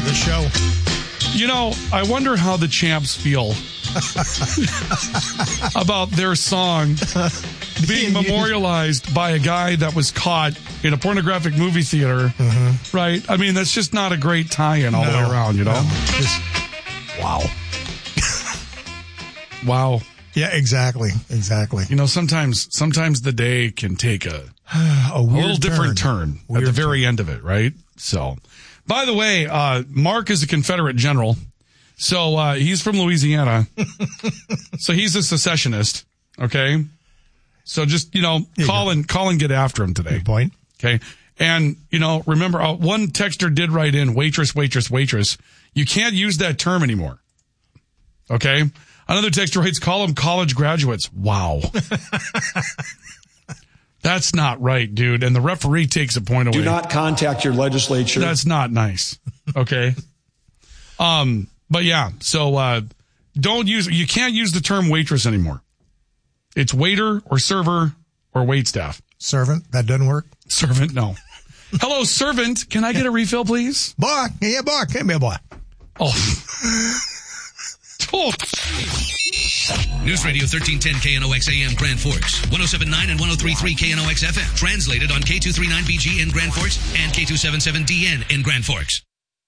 the show. You know, I wonder how the Champs feel about their song being memorialized by a guy that was caught in a pornographic movie theater, right? I mean, that's just not a great tie-in all the way around, you know? Wow. Wow. Yeah, exactly. You know, sometimes the day can take a little different turn at the very end of it, right? So, by the way, Mark is a Confederate general. So he's from Louisiana. So he's a secessionist. Okay. So just, you know, call and get after him today. Good point. Okay. And, you know, remember, one texter did write in waitress. You can't use that term anymore. Okay. Another texter writes, call them college graduates. Wow. That's not right, dude. And the referee takes a point away. Do not contact your legislature. That's not nice. Okay. But yeah, so you can't use the term waitress anymore. It's waiter or server or waitstaff. Servant, that doesn't work. Servant, no. Hello, servant. Can I get a refill, please? Boy, yeah, boy, come here, boy. Oh. News Radio 1310 KNOX AM Grand Forks, 107.9 and 103.3 KNOX FM. Translated on K239BG in Grand Forks and K277DN in Grand Forks.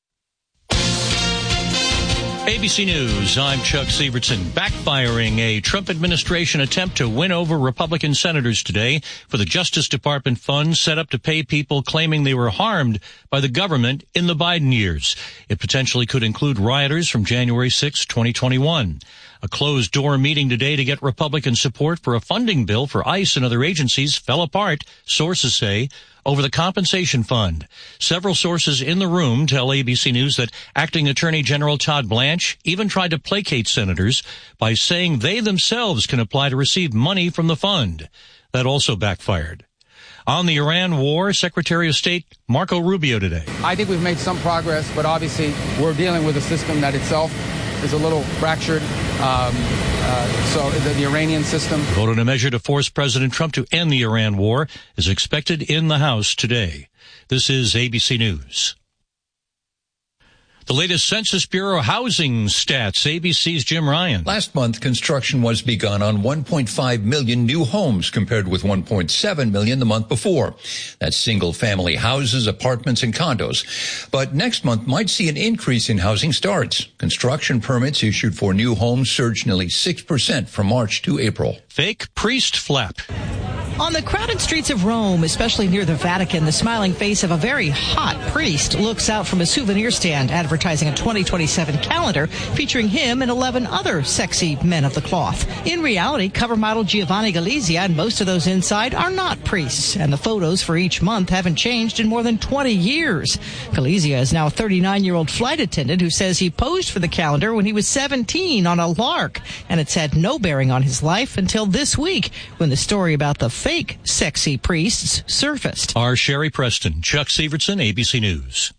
ABC News, I'm Chuck Sievertson. Backfiring a Trump administration attempt to win over Republican senators today for the Justice Department funds set up to pay people claiming they were harmed by the government in the Biden years. It potentially could include rioters from January 6, 2021. A closed-door meeting today to get Republican support for a funding bill for ICE and other agencies fell apart, sources say, over the compensation fund. Several sources in the room tell ABC News that Acting Attorney General Todd Blanche even tried to placate senators by saying they themselves can apply to receive money from the fund. That also backfired. On the Iran war, Secretary of State Marco Rubio today. I think we've made some progress, but obviously we're dealing with a system that itself is a little fractured. So the Iranian system. Vote on a measure to force President Trump to end the Iran war is expected in the House today. This is ABC News. The latest Census Bureau housing stats, ABC's Jim Ryan. Last month, construction was begun on 1.5 million new homes compared with 1.7 million the month before. That's single-family houses, apartments, and condos. But next month might see an increase in housing starts. Construction permits issued for new homes surged nearly 6% from March to April. Fake priest flap. On the crowded streets of Rome, especially near the Vatican, the smiling face of a very hot priest looks out from a souvenir stand advertising a 2027 calendar featuring him and 11 other sexy men of the cloth. In reality, cover model Giovanni Galizia and most of those inside are not priests, and the photos for each month haven't changed in more than 20 years. Galizia is now a 39-year-old flight attendant who says he posed for the calendar when he was 17 on a lark, and it's had no bearing on his life until this week when the story about the fake sexy priests surfaced. Our Sherry Preston, Chuck Sievertson, ABC News.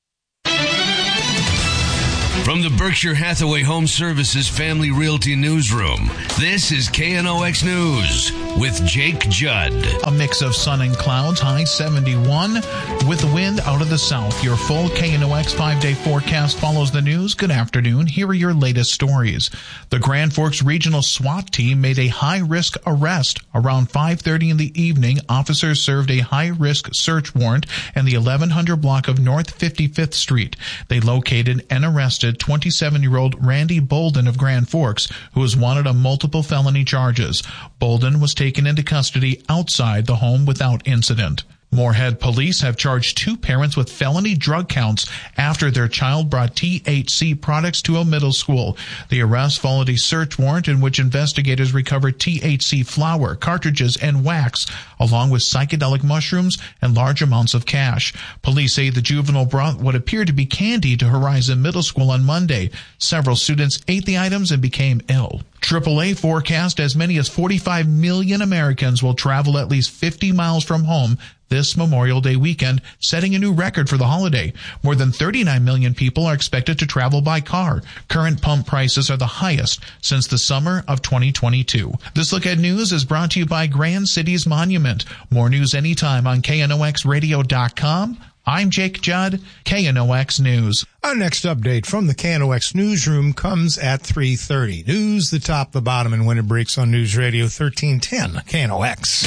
From the Berkshire Hathaway Home Services Family Realty Newsroom, this is KNOX News with Jake Judd. A mix of sun and clouds, high 71, with the wind out of the south. Your full KNOX 5-day forecast follows the news. Good afternoon. Here are your latest stories. The Grand Forks Regional SWAT team made a high-risk arrest. Around 5:30 in the evening, officers served a high-risk search warrant in the 1100 block of North 55th Street. They located and arrested 27-year-old Randy Bolden of Grand Forks, who was wanted on multiple felony charges. Bolden was taken into custody outside the home without incident. Moorhead police have charged 2 parents with felony drug counts after their child brought THC products to a middle school. The arrest followed a search warrant in which investigators recovered THC flower, cartridges, and wax, along with psychedelic mushrooms and large amounts of cash. Police say the juvenile brought what appeared to be candy to Horizon Middle School on Monday. Several students ate the items and became ill. AAA forecast as many as 45 million Americans will travel at least 50 miles from home this Memorial Day weekend, setting a new record for the holiday. More than 39 million people are expected to travel by car. Current pump prices are the highest since the summer of 2022. This Look at News is brought to you by Grand Cities Monument. More news anytime on KNOXradio.com. I'm Jake Judd, KNOX News. Our next update from the KNOX newsroom comes at 3:30. News, the top, the bottom, and when it breaks on News Radio 1310 KNOX.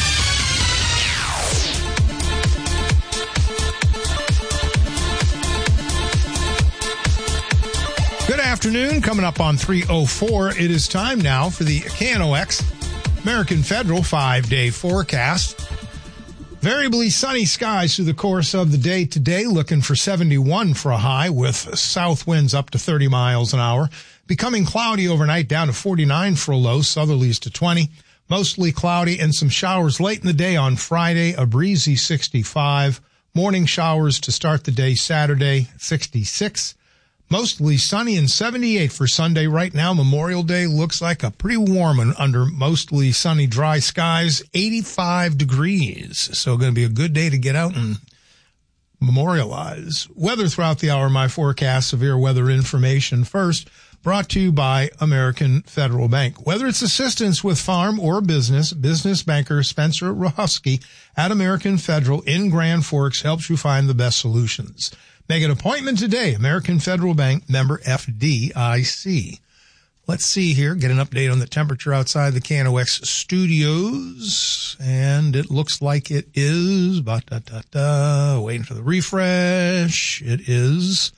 Good afternoon. Coming up on 3:04, it is time now for the KNOX American Federal 5-day forecast. Variably sunny skies through the course of the day today, looking for 71 for a high with south winds up to 30 miles an hour. Becoming cloudy overnight, down to 49 for a low, southerlies to 20. Mostly cloudy and some showers late in the day on Friday, a breezy 65. Morning showers to start the day Saturday, 66. Mostly sunny and 78 for Sunday. Right now, Memorial Day looks like a pretty warm one under mostly sunny, dry skies, 85 degrees. So going to be a good day to get out and memorialize. Weather throughout the hour, my forecast, severe weather information first, brought to you by American Federal Bank. Whether it's assistance with farm or business banker Spencer Rahusky at American Federal in Grand Forks helps you find the best solutions. Make an appointment today. American Federal Bank, member FDIC. Let's see here. Get an update on the temperature outside the KNOX studios. And it looks like it is, waiting for the refresh. It is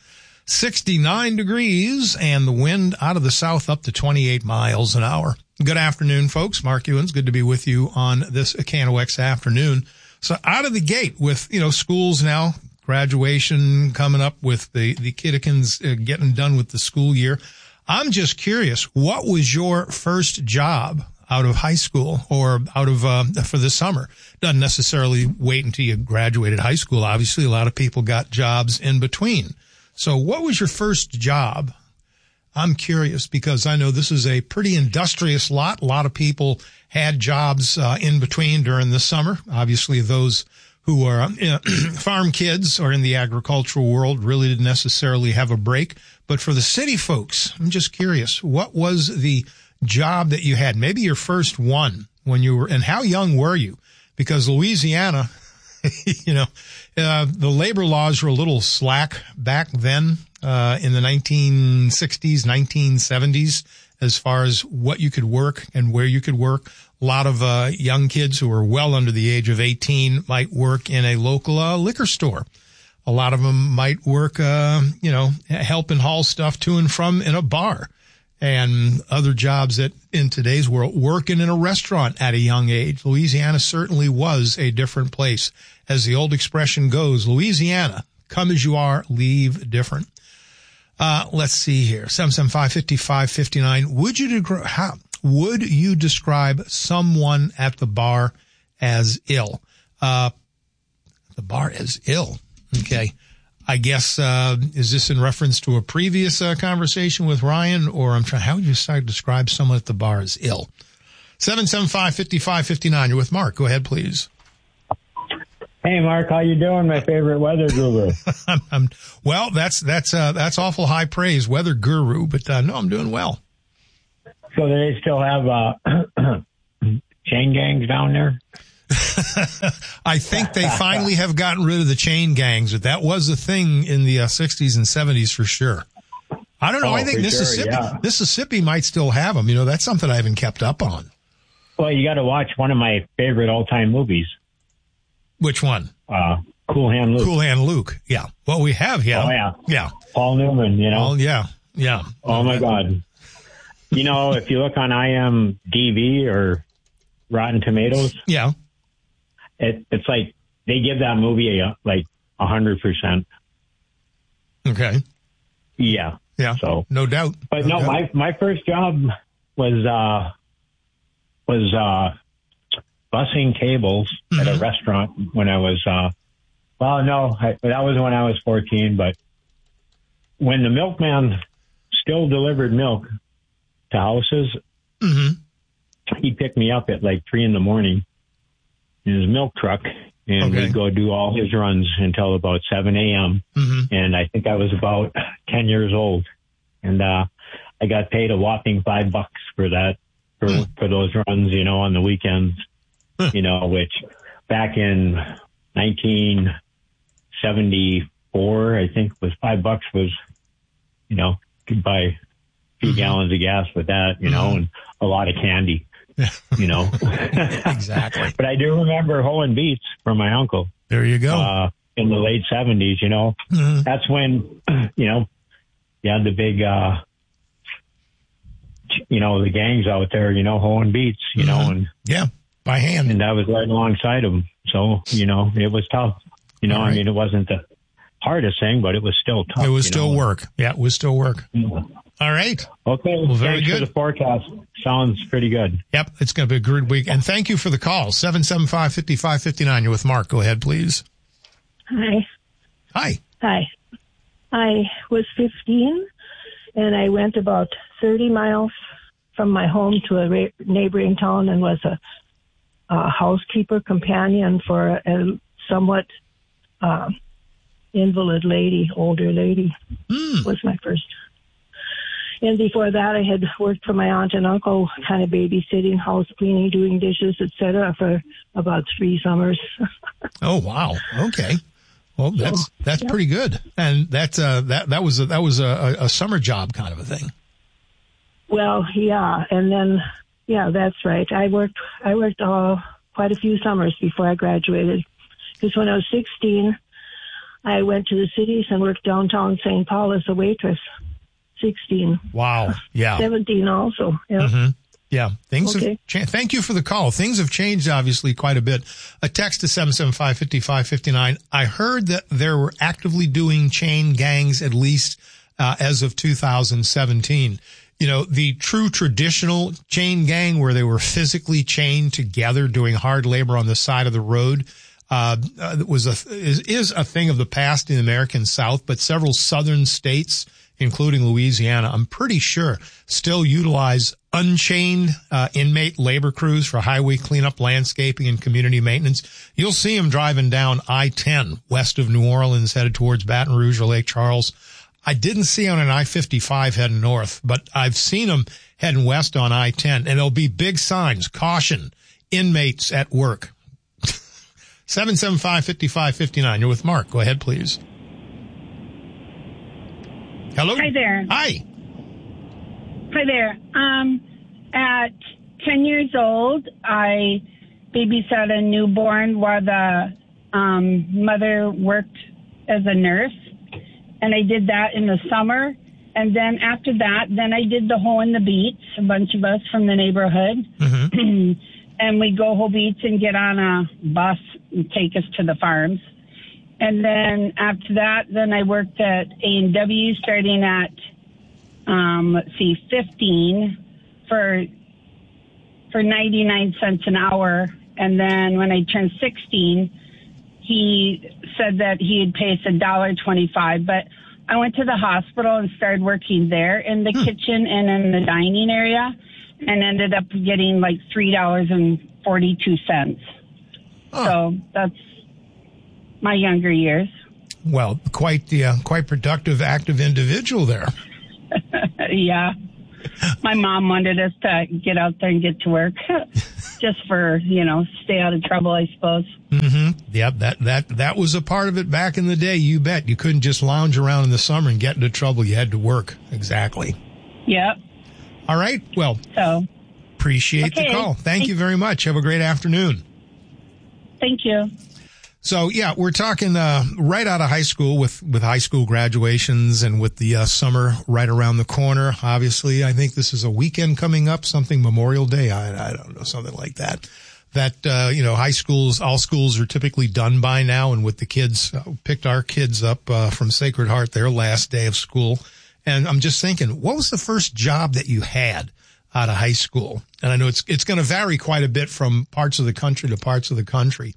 69 degrees and the wind out of the south up to 28 miles an hour. Good afternoon, folks. Mark Ewens. Good to be with you on this KNOX afternoon. So out of the gate with, schools now, graduation coming up with the Kiddikins getting done with the school year. I'm just curious, what was your first job out of high school or out of for the summer? Doesn't necessarily wait until you graduated high school. Obviously, a lot of people got jobs in between. So what was your first job? I'm curious because I know this is a pretty industrious lot. A lot of people had jobs in between during the summer. Obviously, those who are farm kids or in the agricultural world really didn't necessarily have a break. But for the city folks, I'm just curious, what was the job that you had? Maybe your first one when you were, and how young were you? Because Louisiana, the labor laws were a little slack back then, in the 1960s, 1970s, as far as what you could work and where you could work. A lot of young kids who are well under the age of 18 might work in a local liquor store. A lot of them might work, help and haul stuff to and from in a bar. And other jobs that in today's world, working in a restaurant at a young age. Louisiana certainly was a different place. As the old expression goes, Louisiana, come as you are, leave different. Let's see here. 775-5559. Would you describe someone at the bar as ill? The bar as ill. Okay. I guess, is this in reference to a previous conversation with Ryan, or how would you describe someone at the bar as ill? 775-5559. You're with Mark. Go ahead, please. Hey, Mark, how you doing? My favorite weather guru. Well, that's awful high praise, weather guru, but no, I'm doing well. So do they still have chain gangs down there? I think they finally have gotten rid of the chain gangs, but that was a thing in the 60s and 70s for sure. I don't know. I think Mississippi miint still have them. That's something I haven't kept up on. Well, you got to watch one of my favorite all-time movies. Which one? Cool Hand Luke. Cool Hand Luke. Yeah. Well, we have him. Oh, yeah. Yeah. Paul Newman, Oh, yeah. Yeah. Oh, my God. If you look on IMDb or Rotten Tomatoes. Yeah. It's like they give that movie 100%. Okay. Yeah. Yeah. So no doubt. But no, my first job was bussing tables at a restaurant when I was, that was when I was 14, but when the milkman still delivered milk to houses, he picked me up at 3 a.m. in his milk truck, and we'd go do all his runs until about 7 a.m. And I think I was about 10 years old, and I got paid a whopping $5 for that, for those runs, on the weekends, which back in 19 74, I think, was $5 was, you know, could buy a few gallons of gas with that, you know, and a lot of candy, you know. Exactly. But I do remember hoeing beets from my uncle. There you go. In the late 70s, you know. That's when, you know, you had the big, you know, the gangs out there, you know, hoeing beets, you know, and yeah, by hand. And I was right alongside them. So, you know, it was tough. You know, I mean, it wasn't the hardest thing, but it was still tough. It was still work. Yeah, it was still work. All right. Okay. Well, very thanks good. For the forecast. Sounds pretty good. Yep. It's going to be a good week. And thank you for the call. 775-5559. You're with Mark. Go ahead, please. Hi. Hi. Hi. I was 15 and I went about 30 miles from my home to a neighboring town and was a housekeeper companion for a somewhat invalid lady, older lady, was my first. And before that, I had worked for my aunt and uncle, kind of babysitting, house cleaning, doing dishes, etc., for about 3 summers. Oh, wow. Okay. Well, that's pretty good. And that was a summer job kind of a thing. Well, yeah. And then, yeah, that's right. I worked quite a few summers before I graduated. Because when I was 16, I went to the cities and worked downtown St. Paul as a waitress. 16. Wow. Yeah. 17 also. Yeah. Mm-hmm. Yeah. Things have changed. Thank you for the call. Things have changed, obviously, quite a bit. A text to 775-5559. I heard that they were actively doing chain gangs, at least as of 2017. You know, the true traditional chain gang where they were physically chained together doing hard labor on the side of the road is a thing of the past in the American South, but several southern states, including Louisiana, I'm pretty sure still utilize unchained inmate labor crews for highway cleanup, landscaping, and community maintenance. You'll see them driving down I-10 west of New Orleans headed towards Baton Rouge or Lake Charles. I didn't see on an I-55 heading north, but I've seen them heading west on I-10, and there'll be big signs, caution, inmates at work. 775-5559. You're with Mark. Go ahead, please. Hello? Hi there. Hi. Hi there. At 10 years old, I babysat a newborn while the mother worked as a nurse. And I did that in the summer. And then after that, I did the hoe and the beets, a bunch of us from the neighborhood. Mm-hmm. And we'd go hoe beets and get on a bus and take us to the farms. And then after that, I worked at A&W starting at, 15 for 99 cents an hour. And then when I turned 16, he said that he'd pay us $1.25. But I went to the hospital and started working there in the kitchen and in the dining area and ended up getting like $3.42. Oh. So that's my younger years. Well, quite productive, active individual there. Yeah. My mom wanted us to get out there and get to work just for, stay out of trouble, I suppose. Mm-hmm. Yep. That was a part of it back in the day. You bet. You couldn't just lounge around in the summer and get into trouble. You had to work. Exactly. Yep. All right. Well, appreciate the call. Thank you very much. Have a great afternoon. Thank you. So, yeah, we're talking right out of high school with high school graduations and with the summer right around the corner. Obviously, I think this is a weekend coming up, something Memorial Day. I don't know, something like that. That, high schools, all schools are typically done by now. And with the kids, picked our kids up from Sacred Heart, their last day of school. And I'm just thinking, what was the first job that you had out of high school? And I know it's going to vary quite a bit from parts of the country to parts of the country.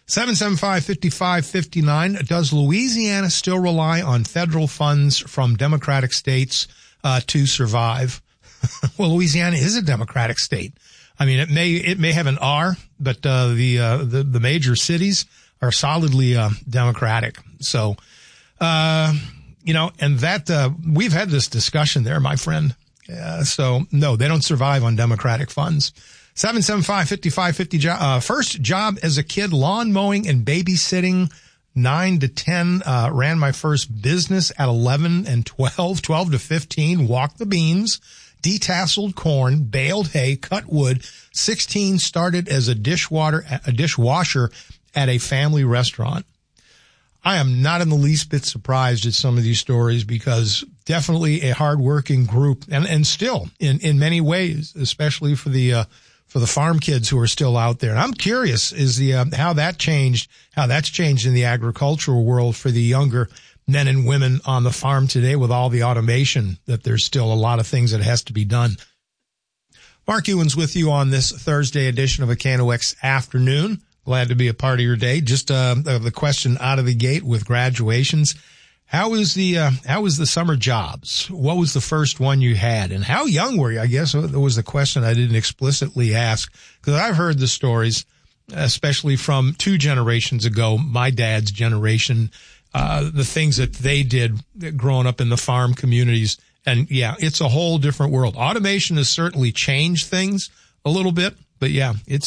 775-5559. Does Louisiana still rely on federal funds from Democratic states to survive? Well, Louisiana is a Democratic state. I mean, it may have an R, but the major cities are solidly Democratic. So, and that we've had this discussion there, my friend. So no, they don't survive on Democratic funds. 775-5550. First job as a kid, lawn mowing and babysitting 9 to 10, ran my first business at 11 and 12 to 15, walked the beans, detasseled corn, baled hay, cut wood. 16, started as a dishwasher at a family restaurant. I am not in the least bit surprised at some of these stories because definitely a hardworking group and still in many ways, especially for the farm kids who are still out there. And I'm curious how that's changed in the agricultural world for the younger men and women on the farm today with all the automation, that there's still a lot of things that has to be done. Mark Ewens with you on this Thursday edition of a KNOX Afternoon. Glad to be a part of your day. Just the question out of the gate with graduations. How was the summer jobs? What was the first one you had? And how young were you? I guess that was the question I didn't explicitly ask, because I've heard the stories, especially from 2 generations ago, my dad's generation, the things that they did growing up in the farm communities. And yeah, it's a whole different world. Automation has certainly changed things a little bit. But yeah, it's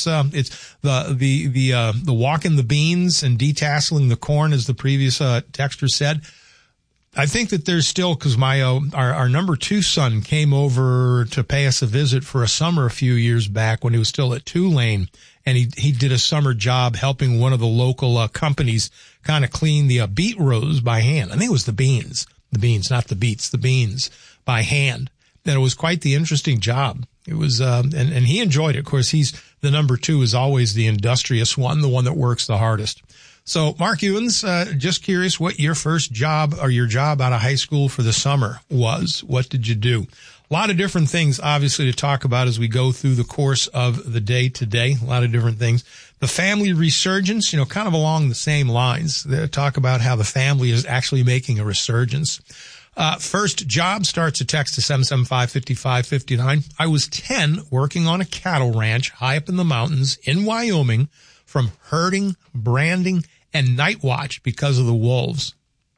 the walking the beans and detasseling the corn, as the previous texter said. I think that there's still, because our number 2 son came over to pay us a visit for a summer a few years back when he was still at Tulane, and he did a summer job helping one of the local companies kind of clean the beet rows by hand. I think it was the beans, not the beets, the beans by hand. And it was quite the interesting job. It was, and he enjoyed it. Of course, he's the number 2 is always the industrious one, the one that works the hardest. So Mark Ewens, just curious what your first job or your job out of high school for the summer was. What did you do? A lot of different things, obviously, to talk about as we go through the course of the day today. A lot of different things. The family resurgence, kind of along the same lines. They talk about how the family is actually making a resurgence. First job, starts a text to 775-5559. I was 10 working on a cattle ranch high up in the mountains in Wyoming from herding, branding, and night watch because of the wolves.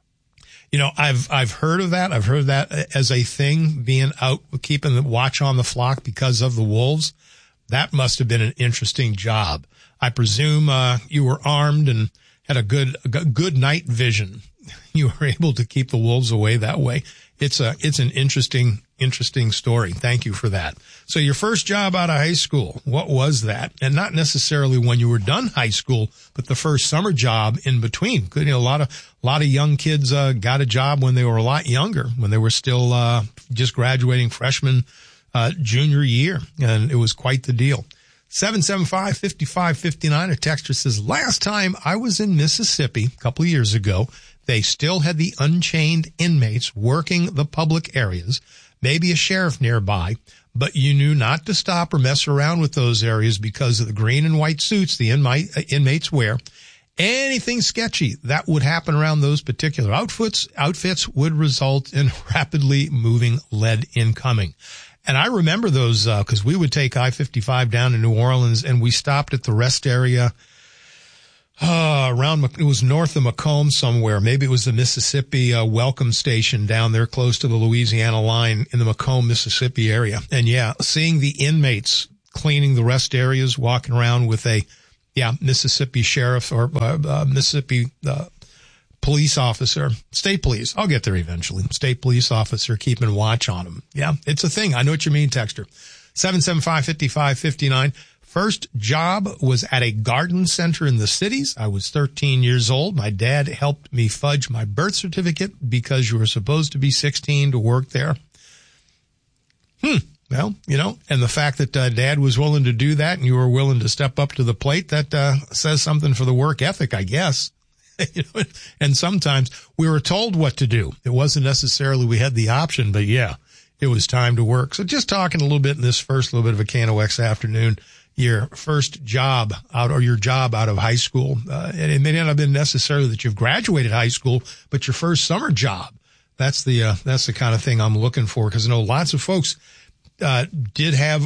I've heard of that. I've heard that as a thing, being out, keeping the watch on the flock because of the wolves. That must have been an interesting job. I presume, you were armed and had a good night vision. You were able to keep the wolves away that way. It's an interesting story. Thank you for that. So your first job out of high school, what was that? And not necessarily when you were done high school, but the first summer job in between. A lot of young kids, got a job when they were a lot younger, when they were still, just graduating freshman, junior year. And it was quite the deal. 775-5559, a texter says, last time I was in Mississippi a couple of years ago, they still had the unchained inmates working the public areas, maybe a sheriff nearby, but you knew not to stop or mess around with those areas because of the green and white suits the inmates wear. Anything sketchy that would happen around those particular outfits would result in rapidly moving lead incoming. And I remember those, cause we would take I-55 down to New Orleans and we stopped at the rest area, it was north of Macomb somewhere. Maybe it was the Mississippi, welcome station down there close to the Louisiana line in the Macomb, Mississippi area. And yeah, seeing the inmates cleaning the rest areas, walking around with Mississippi sheriff or, Mississippi, police officer, state police. I'll get there eventually. State police officer keeping watch on them. Yeah, it's a thing. I know what you mean, texter. 775-5559. First job was at a garden center in the cities. I was 13 years old. My dad helped me fudge my birth certificate because you were supposed to be 16 to work there. Well, and the fact that Dad was willing to do that and you were willing to step up to the plate, that says something for the work ethic, I guess. And sometimes we were told what to do. It wasn't necessarily we had the option, but yeah, it was time to work. So just talking a little bit in this first little bit of a KNOX afternoon, your first job out or your job out of high school. And it may not have been necessarily that you've graduated high school, but your first summer job. That's the kind of thing I'm looking for, because I know lots of folks did have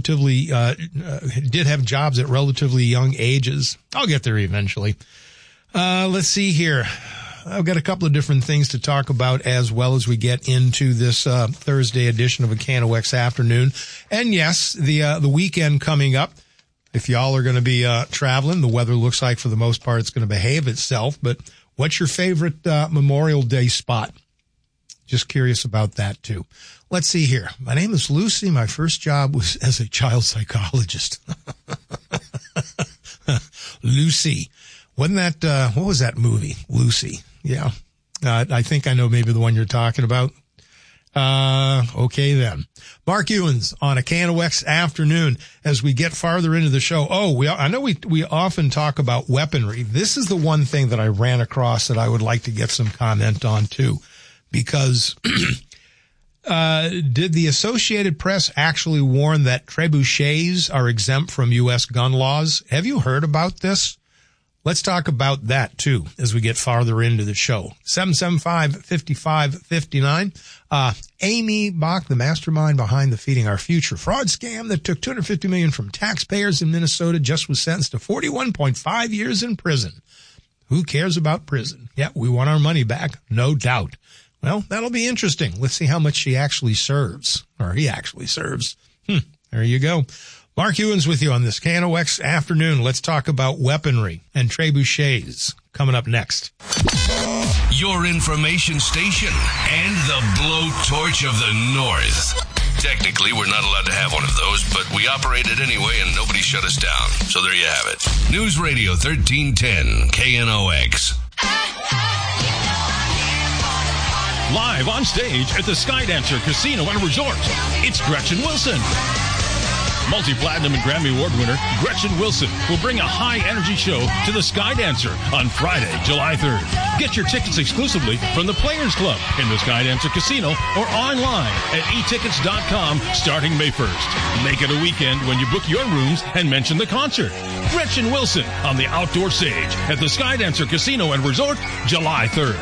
jobs at relatively young ages. I'll get there eventually. Let's see here. I've got a couple of different things to talk about as well as we get into this Thursday edition of a KNOX afternoon. And yes, the weekend coming up. If y'all are going to be traveling, the weather looks like for the most part it's going to behave itself. But What's your favorite Memorial Day spot? Just curious about that, too. Let's see here. My name is Lucy. My first job was as a child psychologist. Lucy. Wasn't that, what was that movie? Lucy. Yeah. I think I know maybe the one you're talking about. Okay then. Mark Ewens on a KNOX afternoon as we get farther into the show. I know we often talk about weaponry. This is the one thing that I ran across that I would like to get some comment on too, because, did the Associated Press actually warn that trebuchets are exempt from U.S. gun laws? Have you heard about this? Let's talk about that, too, as we get farther into the show. 775-5559. Amy Bach, the mastermind behind the Feeding Our Future fraud scam that took $250 million from taxpayers in Minnesota, just was sentenced to 41.5 years in prison. Who cares about prison? Yeah, we want our money back, no doubt. Well, that'll be interesting. Let's see how much she actually serves, or he actually serves. There you go. Mark Ewens with you on this KNOX afternoon. Let's talk about weaponry and trebuchets coming up next. Your information station and the blowtorch of the North. Technically, we're not allowed to have one of those, but we operate it anyway and nobody shut us down. So there you have it. News Radio 1310, KNOX. Live on stage at the Skydancer Casino and Resort, it's Gretchen Wilson. Multi-platinum and Grammy Award winner Gretchen Wilson will bring a high-energy show to the Skydancer on Friday, July 3rd. Get your tickets exclusively from the Players Club in the Skydancer Casino or online at etickets.com starting May 1st. Make it a weekend when you book your rooms and mention the concert. Gretchen Wilson on the outdoor stage at the Skydancer Casino and Resort, July 3rd.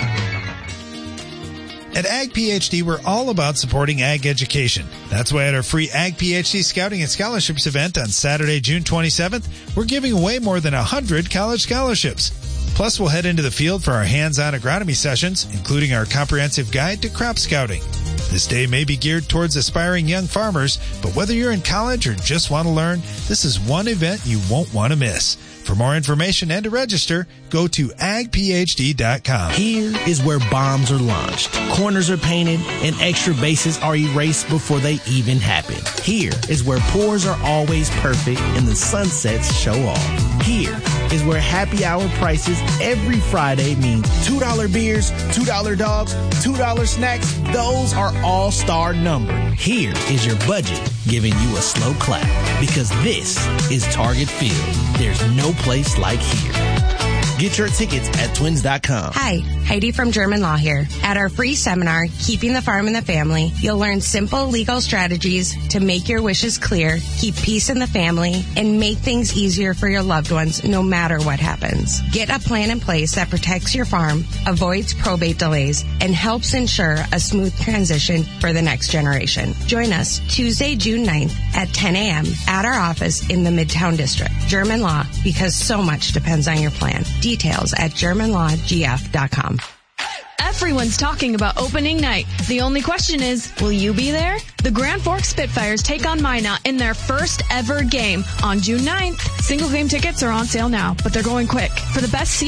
At Ag PhD, we're all about supporting ag education. That's why at our free Ag PhD Scouting and Scholarships event on Saturday, June 27th, we're giving away more than 100 college scholarships. Plus, we'll head into the field for our hands-on agronomy sessions, including our comprehensive guide to crop scouting. This day may be geared towards aspiring young farmers, but whether you're in college or just want to learn, this is one event you won't want to miss. For more information and to register, go to agphd.com. Here is where bombs are launched, corners are painted, and extra bases are erased before they even happen. Here is where pours are always perfect and the sunsets show off. Here is where happy hour prices every Friday means $2 beers, $2 dogs, $2 snacks. Those are all-star numbered. Here is your budget giving you a slow clap, because this is Target Field. There's no place like here. Get your tickets at twins.com. Hi, Heidi from German Law here. At our free seminar, Keeping the Farm in the Family, you'll learn simple legal strategies to make your wishes clear, keep peace in the family, and make things easier for your loved ones no matter what happens. Get a plan in place that protects your farm, avoids probate delays, and helps ensure a smooth transition for the next generation. Join us Tuesday, June 9th at 10 a.m. at our office in the Midtown District. German Law, because so much depends on your plan. Details at GermanLawGF.com. Everyone's talking about opening night. The only question is, will you be there? The Grand Forks Spitfires take on Minot in their first ever game on June 9th. Single game tickets are on sale now, but they're going quick. For the best seats